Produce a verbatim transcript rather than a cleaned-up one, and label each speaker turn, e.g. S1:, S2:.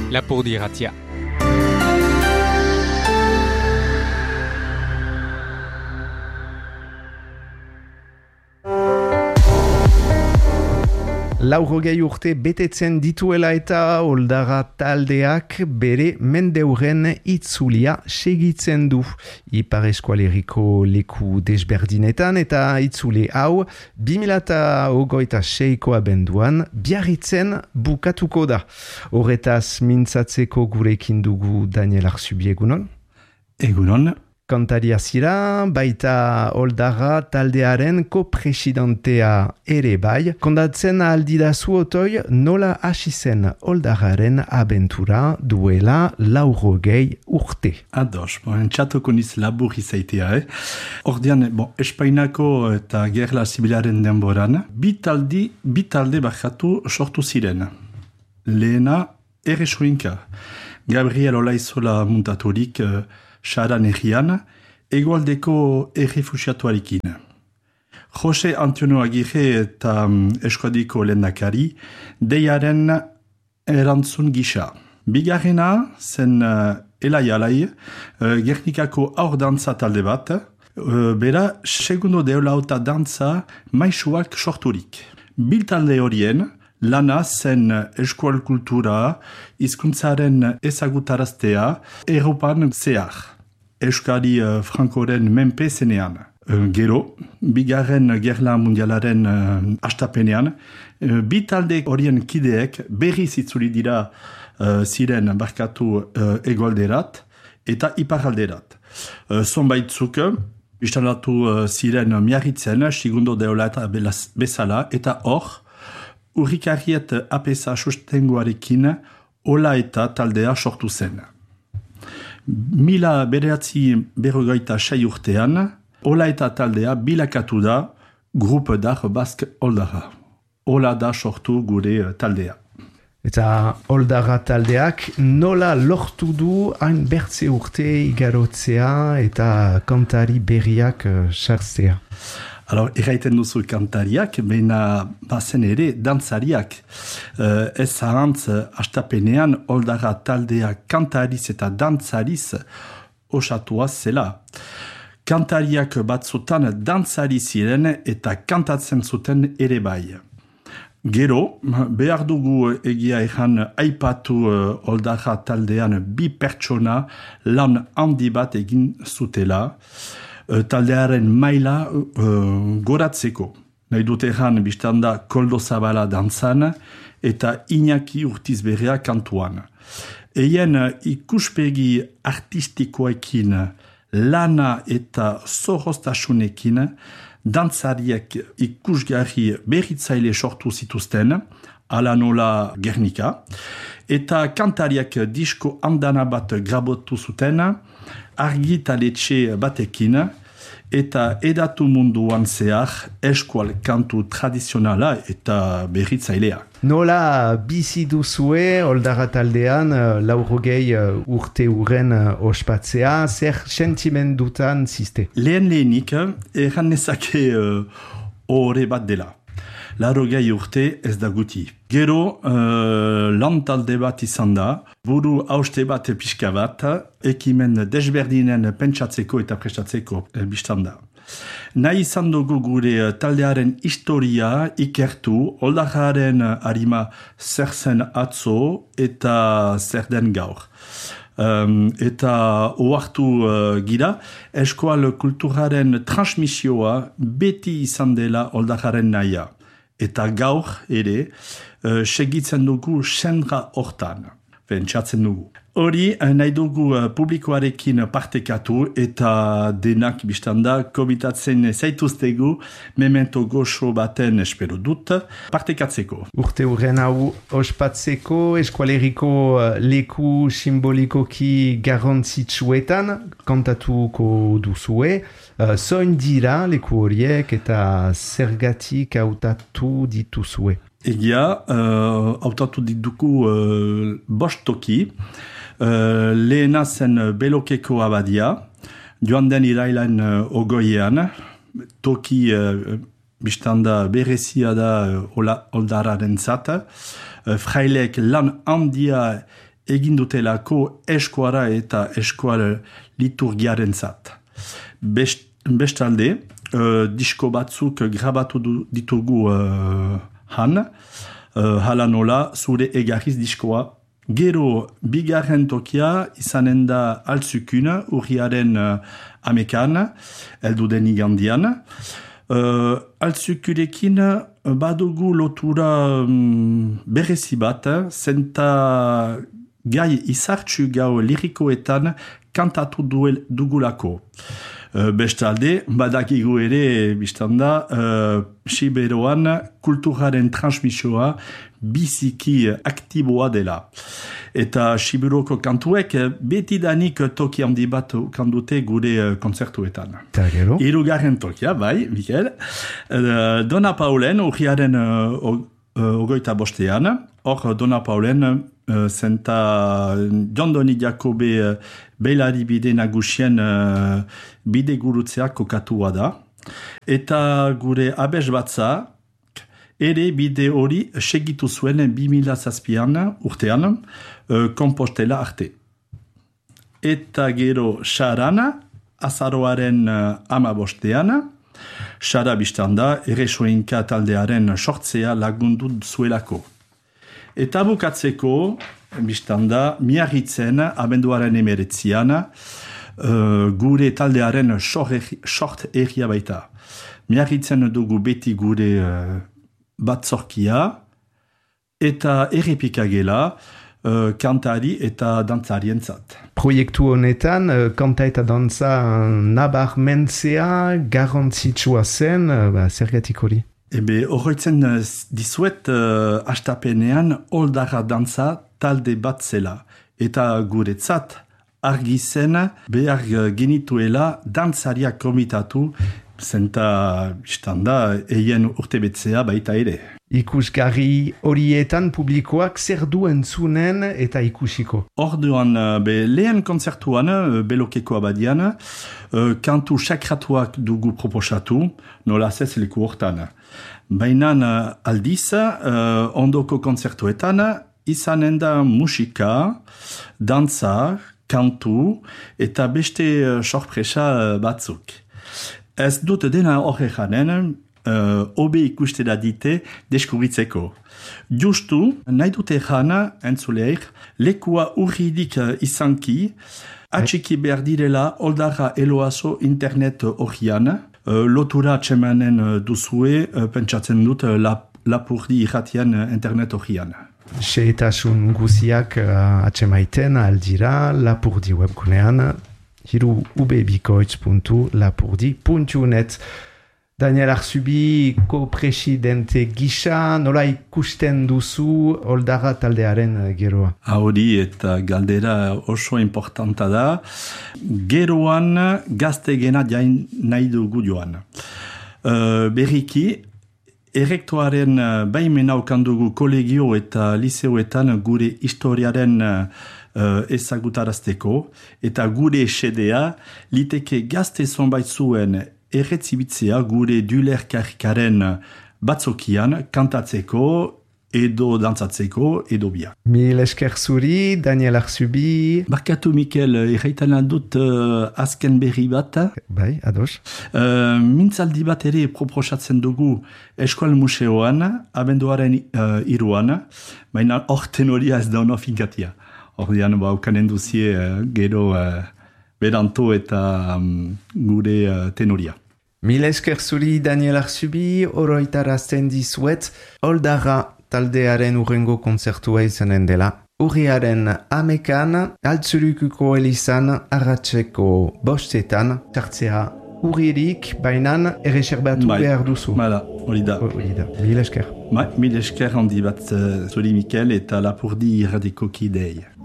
S1: Lapurdi irratia.
S2: Laurogei urte betetzen dituela eta Oldara taldeak bere mendeuren itzulia segitzen du. Ipar eskualeriko leku desberdinetan eta itzule hau bi mila hogeita seiko abenduan Biarritzen bukatuko da. Horretaz mintzatzeko gurekin dugu Daniel Arzubi, egunon?
S3: Egunon.
S2: Kantaria zira, baita Oldara taldearen ko-presidentea ere bai. Kondatzen aldidazu otoi nola hasi zen Oldararen abentura duela laurogei urte.
S3: Ados, bon, txatuko niz labur izaitea, eh? Ordean, bon, Espainako eta Gerla Zibilaren denboran, bi taldi, bi talde bakatu sortu ziren. Lehena, Erresuinka. Gabriel Olaizola muntaturik, Saran egian, egualdeko errefusiatuarekin. Jose Antonio Agirre eta um, eskuadiko lehendakari, deiaren erantzun gisa. Bigarrena zen uh, Elai Alai, uh, Gernikako aur dantza talde bat, uh, bera segundo deolauta dantza maisuak sorturik. Bil talde horien, lana zen eskual kultura, hizkuntzaren ezagutaraztea, Europan zehar. Euskari uh, Frankoren menpe zenean. Uh, gero, bigarren gerla mundialaren uh, astapenean, uh, bi talde horien kideek berriz itzuli dira uh, ziren barkatu uh, egoalderat eta iparalderat. Uh, Zonbaitzuk, biztanatu uh, ziren miarritzen, segundo deola eta bezala, eta hor, urrikarriet apesa sustengoarekin ola eta taldea sortu zen. Mila bereatzi berrogeita sei urtean, ola eta taldea bilakatu da Grupo d'Art Basque Oldara. Ola da sortu gure taldea.
S2: Eta Oldara taldeak nola lortu du hain bertze urte igarotzea eta kantari berriak sartzea?
S3: Alors, erraiten duzu kantariak, baina bazen ere dantzariak. Uh, ez zahantz, astapenean, Oldara taldea kantariz eta dantzariz osatua zela. Kantariak batzutan dantzari ziren eta kantatzen zuten ere bai. Gero, behar dugu egia egan aipatu uh, Oldara taldean bi pertsona lan handi bat egin zutela, taldearen maila uh, goratzeko. Nahi dut egan biztanda Koldo Zabala dantzan eta Iñaki Urtizberria kantuan. Eien ikuspegi artistikoekin, lana eta zorrostasunekin, dantzariek ikusgarri berritzaile sortu zituzten, ala nola Gernika, eta kantariak disko andana bat grabotu zuten, argitaletxe batekin, eta edatu munduan zehar eskual kantu tradizionala eta berritzailea.
S2: Nola bizi duzue Oldara taldean laurogei urte uren ospatzea, zer sentimendutan ziste?
S3: Lehen lehenik, erran nezake horre uh, bat dela. Laurogei urte ez da guti. Gero, uh, lan talde bat izan da, buru hauste bat pixka bat, ekimen desberdinen pentsatzeko eta prestatzeko e, biztan da. Nahi izan dugu gure taldearen historia ikertu, Oldararen harima zer zen atzo eta zer den gaur. Um, eta ohartu uh, gira, eskual kulturaren transmisioa beti izan dela Oldararen nahia. Eta gaur ere, uh, segitzen dugu sendra hortan, pentsatzen dugu. Hori, nahi dugu uh, publikoarekin partekatu eta denak biztanda komitatzen zaituztegu memento goxo baten espero dut partekatzeko.
S2: Urte urren hau ospatzeko eskualeriko leku simbolikoki garrantzitsuetan kantatuko duzue. Uh, zoin dira leku horiek eta zergatik hautatu dituzue?
S3: Egia, uh, hautatu dituku uh, bost toki. Uh, lehena zen Belokeko abadia, joan den irailan uh, ogoian, toki uh, biztanda berezia da uh, Oldararen zat, uh, frailek lan handia egin dutelako eskuara eta eskual liturgiaren zat. Best, bestalde, uh, disko batzuk grabatu du, ditugu uh, han, uh, hala nola zure egarriz diskoa. Gero, bigarren tokia izanen da altzukun, urriaren uh, amekan, elduden igandian. Uh, altzukurekin badugu lotura um, berezi bat, zenta gai izartxu gau lirikoetan kantatu duel, dugulako. Uh, bestalde, badakigu ere, biztanda, uh, Siberoan kulturaren transmisioa biziki aktiboa dela. Eta Siberoko kantuek betidanik toki handi bat kandute gure kontzertuetan.
S2: Eta gero?
S3: Hirugarren tokia, bai, Mikel. Uh, Dona Paulen, urriaren uh, ogoita bostean, hor Dona Paulen uh, zenta Jondoni Jakobe uh, beilari bide nagusien uh, bide gurutzea kokatua da. Eta gure abes batza, ere bide hori segitu zuen bi mila zazpian urtean, uh, Kompostela arte. Eta gero Sarana, azaroaren uh, amabostean, Sara biztanda, Erresoinka taldearen sortzea lagundu zuelako. Eta bukatzeko, biztanda, Miarritzen, abenduaren emeretzian, uh, gure taldearen sort erria baita. Miarritzen dugu beti gure uh, batzorkia, eta errepikagela, uh, kantari eta dantzarientzat.
S2: Proiektu honetan, uh, kanta eta dantza nabarmentzea garrantzitsua zen, uh, ba, zergatik hori?
S3: Ebe, horretzen uh, dizuet uh, astapenean oldarra dantza talde bat zela. Eta guretzat argi zen behar genituela dantzariak komitatu, zenta biztanda eien urtebetzea baita ere.
S2: Ikusgarri horietan publikoak zer du entzunen eta ikusiko.
S3: Orduan, be, lehen kontzertuan, Belokeko abadian, uh, kantu sakratuak dugu proposatu, nola zez leku hortan. Baina aldiz, uh, ondoko kontzertuetan, izanen da musika, dantza, kantu, eta beste uh, sorpresa batzuk. Ez dut dena horre janen, uh, obe ikuste da dite deskubritzeko. Justu, nahi dute jana, entzuleik, lekua urridik izanki, atxiki behar direla oldarra eloazo internet horian, uh, lotura txemanen duzue, uh, pentsatzen dut uh, lap, lapurdi irratian uh, internet horian.
S2: Xehetasun guziak uh, atxemaiten aldira lapurdi webgunean, hiru ubebikoitz puntu lapurdi puntu net. Daniel Arzubi, ko-presidente gisa, nola ikusten duzu oldarra taldearen geroa?
S3: Hori eta galdera oso importanta da. Geroan gazte gena jain nahi dugu joan. Uh, berriki, errektoaren baimena okandugu kolegio eta liseoetan gure historiaren uh, ezagutarazteko, eta gure esedea liteke gazte zonbait zuen erretzibitzea gure dulerkarikaren batzokian kantatzeko edo dantzatzeko edo biak.
S2: Mil esker zuri, Daniel Arzubi.
S3: Barkatu, Mikel, erraitan dut uh, azken berri bat.
S2: Bai, ados.
S3: Uh, mintzaldi bat ere proposatzen dugu Eskual Museoan, abenduaren uh, iruan, baina hor tenoria ez da ono finkatia. Ordean, ba, ukanen duzie uh, gero uh, beranto eta um, gure uh, tenoria.
S2: Mil esker zuri, Daniel Arzubi, oroitarazten dizuet, oldarra taldearen urrengo kontzertua izanen dela. Urriaren amekan, Altzulukuko elizan, arratseko bostetan, sartzea urririk, bainan erreserbatu
S3: bai.
S2: Behar duzu.
S3: Bada, hori da.
S2: Hori da, mil esker.
S3: Bai, mil esker handi bat uh, zuri Mikel eta lapurdi irradiko kidei.